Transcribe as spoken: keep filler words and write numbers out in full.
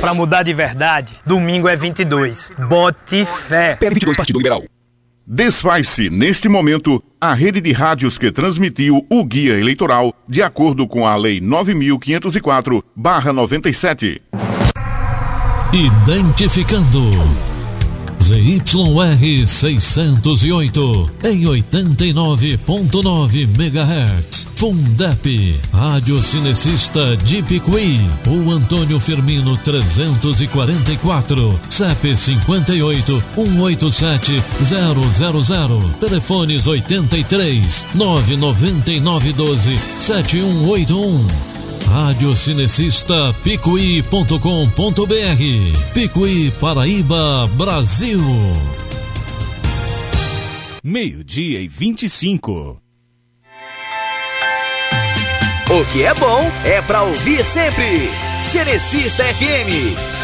Pra mudar de verdade, domingo é vinte e dois. Bote fé. P L vinte e dois, Partido Liberal. Desfaz-se, neste momento, a rede de rádios que transmitiu o guia eleitoral de acordo com a Lei nove mil quinhentos e quatro barra noventa e sete. Identificando Z Y R seiscentos e oito em oitenta e nove ponto nove megahertz. Fundep, Rádio Cinecista de Picuí. O Antônio Firmino trezentos e quarenta e quatro, C E P cinquenta e oito, cento e oitenta e sete, zero zero zero. Telefones oitenta e três, nove nove nove um dois, sete um oito um. Rádio Cinecista Picuí ponto com ponto br. Picuí, Paraíba, Brasil. Meio-dia e vinte e cinco. O que é bom é pra ouvir sempre. Cinecista F M.